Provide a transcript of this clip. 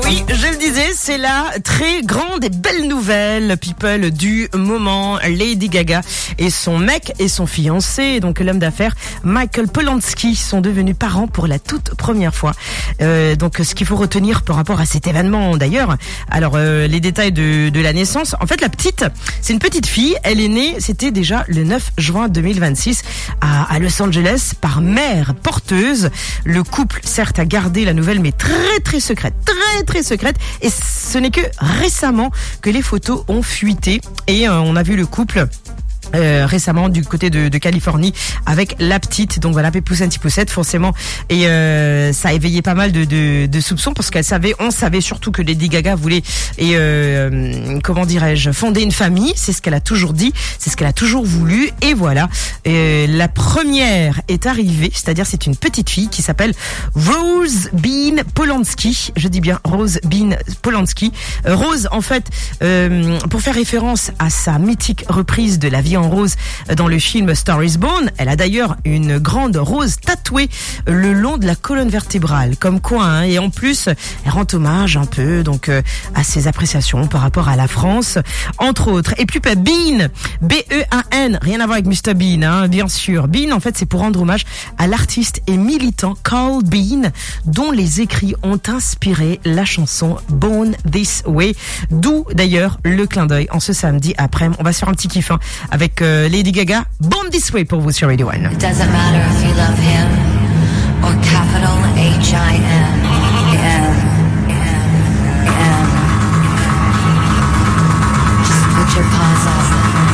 Oui, je le disais, c'est la très grande et belle nouvelle, people, du moment. Lady Gaga et son mec et son fiancé, donc l'homme d'affaires Michael Polanski, sont devenus parents pour la toute première fois. Donc ce qu'il faut retenir par rapport à cet événement d'ailleurs, alors les détails de la naissance. En fait, la petite, c'est une petite fille, elle est née, c'était déjà le 9 juin 2026 à Los Angeles par mère porteuse. Le couple, certes, a gardé la nouvelle, mais très secrète, très secrète, et ce n'est que récemment que les photos ont fuité et on a vu le couple récemment du côté de Californie avec la petite, donc voilà, Poussette forcément, et ça a éveillé pas mal de soupçons parce on savait surtout que Lady Gaga voulait comment dirais-je, fonder une famille, c'est ce qu'elle a toujours dit, c'est ce qu'elle a toujours voulu, et voilà, la première est arrivée, c'est-à-dire c'est une petite fille qui s'appelle Rose Bean Polanski, je dis bien Rose Bean Polanski. Rose, en fait, pour faire référence à sa mythique reprise de La vie en rose dans le film Star is Born, elle a d'ailleurs une grande rose tatouée le long de la colonne vertébrale, comme quoi, hein, et en plus elle rend hommage un peu donc à ses appréciations par rapport à la France, entre autres. Et puis Bean, B-E-A-N, rien à voir avec Mr Bean, hein, bien sûr. Bean, en fait, c'est pour rendre hommage à l'artiste et militant Carl Bean, dont les écrits ont inspiré la chanson Born This Way, d'où d'ailleurs le clin d'œil en ce samedi après-midi. On va se faire un petit kiff, hein, avec Lady Gaga, Born This Way pour vous sur Radio 1. It doesn't matter if you love him or capital H-I-M.